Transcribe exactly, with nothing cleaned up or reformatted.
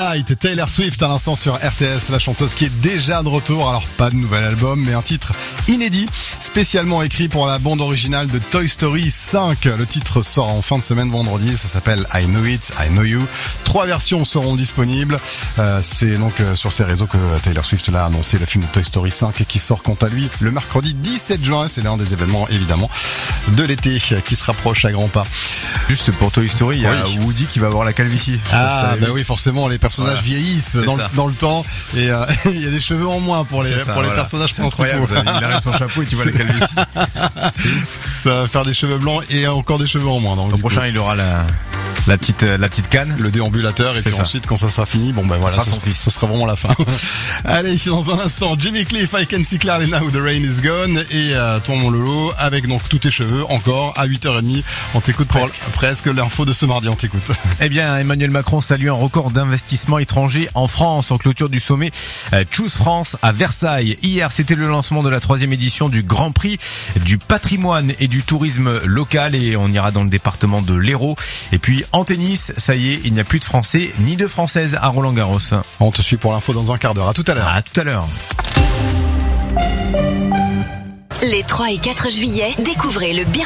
Moonlight, Taylor Swift à l'instant sur R T S, la chanteuse qui est déjà de retour. Alors pas de nouvel album, mais un titre inédit, spécialement écrit pour la bande originale de Toy Story cinq. Le titre sort en fin de semaine vendredi, ça s'appelle I Know It, I Know You. Trois versions seront disponibles. Euh, c'est donc euh, sur ces réseaux que Taylor Swift l'a annoncé, le film de Toy Story cinq qui sort quant à lui le mercredi dix-sept juin. C'est l'un des événements évidemment de l'été qui se rapproche à grands pas. Juste pour Toy Story, il y a oui. Woody qui va avoir la calvitie. Ah bah oui, forcément les personnages voilà. vieillissent dans le, dans le temps et euh, il y a des cheveux en moins pour les ça, pour les voilà. personnages c'est principaux. Incroyable, il arrive son chapeau et tu vois la calvitie. C'est ouf. Ça va faire des cheveux blancs et encore des cheveux en moins. Donc, le prochain coup. Il aura la la petite la petite canne, le déambulateur et puis ça. Ensuite quand ça sera fini, bon bah voilà, ça sera, ce, son fils. ce sera vraiment la fin. Allez, dans un instant, Jimmy Cliff, I Can See Clearly Now, The Rain Is Gone et euh, toi mon Lolo avec donc tous tes cheveux encore à huit heures trente. On t'écoute presque. pour presque l'info de ce mardi, on t'écoute. Eh bien, Emmanuel Macron salue un record d'investissement étranger en France en clôture du sommet euh, Choose France à Versailles. Hier, c'était le lancement de la troisième édition du Grand Prix du patrimoine et du tourisme local et on ira dans le département de l'Hérault. Et puis en tennis, ça y est, il n'y a plus de Français ni de Françaises à Roland-Garros. On te suit pour l'info dans un quart d'heure. À tout à l'heure. À tout à l'heure. Les trois et quatre juillet, découvrez le Beer